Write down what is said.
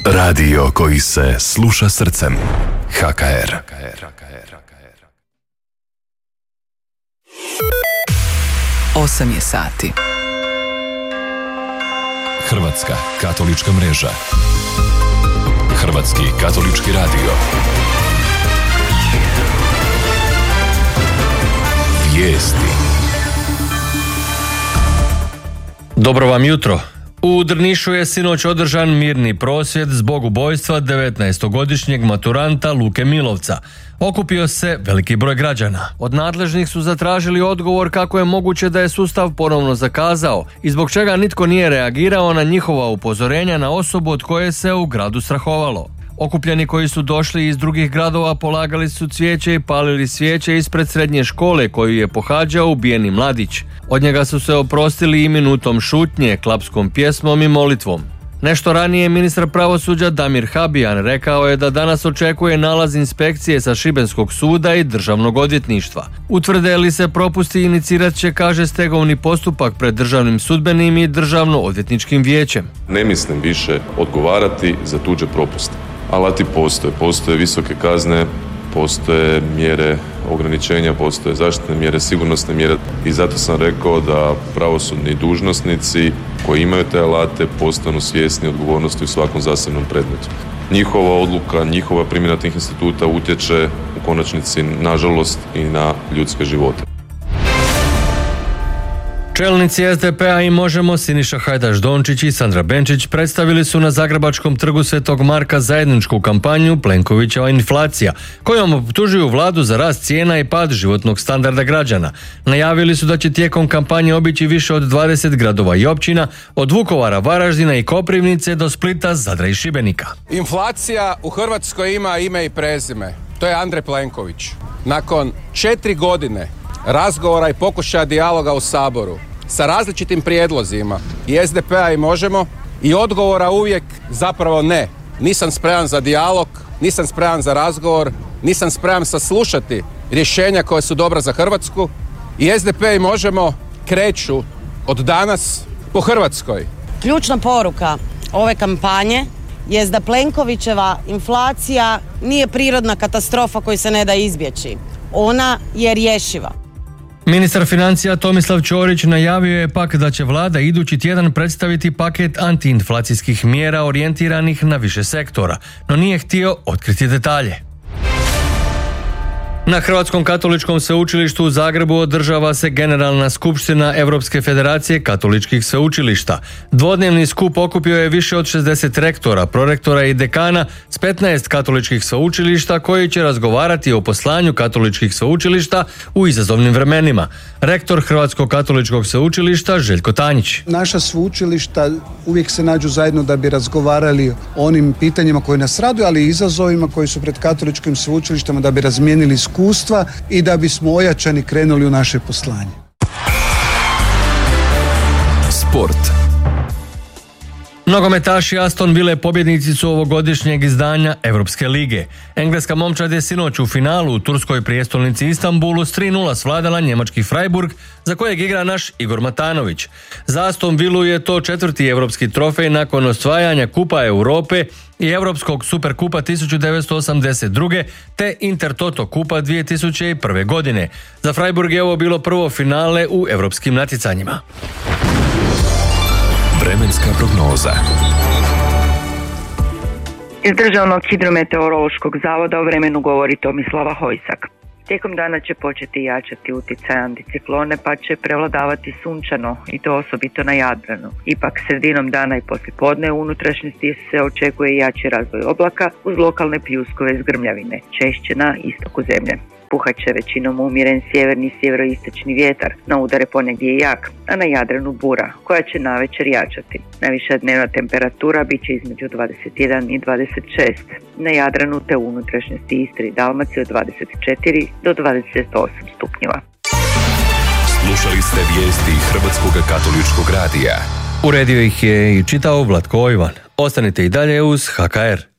Radio koji se sluša srcem. HKR. 8 je sati. Hrvatska katolička mreža. Hrvatski katolički radio. Vijesti. Dobro vam jutro. U Drnišu je sinoć održan mirni prosvjed zbog ubojstva 19-godišnjeg maturanta Luke Milovca. Okupio se veliki broj građana. Od nadležnih su zatražili odgovor kako je moguće da je sustav ponovno zakazao i zbog čega nitko nije reagirao na njihova upozorenja na osobu od koje se u gradu strahovalo. Okupljeni koji su došli iz drugih gradova polagali su cvijeće i palili svijeće ispred srednje škole koju je pohađao ubijeni mladić. Od njega su se oprostili i minutom šutnje, klapskom pjesmom i molitvom. Nešto ranije ministar pravosuđa Damir Habijan rekao je da danas očekuje nalaz inspekcije sa Šibenskog suda i državnog odvjetništva. Utvrde li se propusti, inicirat će, kaže, stegovni postupak pred državnim sudbenim i državno odvjetničkim vijećem. Ne mislim više odgovarati za tuđe propuste. Alati postoje visoke kazne, postoje mjere ograničenja, postoje zaštitne mjere, sigurnosne mjere i zato sam rekao da pravosudni dužnosnici koji imaju te alate postanu svjesni odgovornosti u svakom zasebnom predmetu. Njihova odluka, njihova primjena tih instituta utječe u konačnici, nažalost, i na ljudske živote. Čelnici SDP-a i Možemo, Siniša Hajdaš-Dončić i Sandra Benčić, predstavili su na Zagrebačkom trgu Svetog Marka zajedničku kampanju Plenkovićeva inflacija, kojom optužuju vladu za rast cijena i pad životnog standarda građana. Najavili su da će tijekom kampanje obići više od 20 gradova i općina, od Vukovara, Varaždina i Koprivnice do Splita, Zadra i Šibenika. Inflacija u Hrvatskoj ima ime i prezime. To je Andrej Plenković. Nakon 4 godine razgovora i pokušaja dijaloga u Saboru sa različitim prijedlozima i SDP-a i Možemo i odgovora uvijek zapravo ne. Nisam spreman za dijalog, nisam spreman za razgovor, nisam spreman saslušati rješenja koja su dobra za Hrvatsku i SDP i Možemo kreću od danas po Hrvatskoj. Ključna poruka ove kampanje jest da Plenkovićeva inflacija nije prirodna katastrofa koju se ne da izbjeći. Ona je rješiva. Ministar financija Tomislav Ćorić najavio je pak da će vlada idući tjedan predstaviti paket antiinflacijskih mjera orijentiranih na više sektora, no nije htio otkriti detalje. Na Hrvatskom katoličkom sveučilištu u Zagrebu održava se Generalna skupština Europske federacije katoličkih sveučilišta. Dvodnevni skup okupio je više od 60 rektora, prorektora i dekana s 15 katoličkih sveučilišta koji će razgovarati o poslanju katoličkih sveučilišta u izazovnim vremenima. Rektor Hrvatskog katoličkog sveučilišta Željko Tanjić. Naša sveučilišta uvijek se nađu zajedno da bi razgovarali o onim pitanjima koji nas raduju, ali i izazovima koji su pred katoličkim sveučilištama, da bi razmijenili iskustva i da bismo ojačani krenuli u naše poslanje. Sport. Nogometaši Aston Ville pobjednici su ovogodišnjeg izdanja Europske lige. Engleska momčad je sinoć u finalu u turskoj prijestolnici Istanbulu s 3:0 svladala njemački Freiburg, za kojeg igra naš Igor Matanović. Za Aston Villu je to 4. europski trofej nakon osvajanja Kupa Europe i Europskog superkupa 1982. te Intertoto kupa 2001. godine. Za Freiburg je ovo bilo prvo finale u europskim natjecanjima. Vremenska prognoza. Iz Državnog hidrometeorološkog zavoda o vremenu govori Tomislava Hojsak. Tijekom dana će početi jačati utjecaj anticiklone pa će prevladavati sunčano i to osobito na Jadranu. Ipak sredinom dana i poslijepodne u unutrašnjosti se očekuje jači razvoj oblaka uz lokalne pljuskove iz grmljavine, češće na istoku zemlje. Puhat će većinom umjeren sjeverni i sjeveroistočni vjetar, na udare ponegdje jak, a na Jadranu bura, koja će navečer jačati. Najviša dnevna temperatura bit će između 21 i 26, na Jadranu te u unutrašnjosti Istre i Dalmacije od 24 do 28 stupnjeva. Slušali ste vijesti Hrvatskog katoličkog radija. Uredio ih je i čitao Vlatko Ojvan. Ostanite i dalje uz HKR.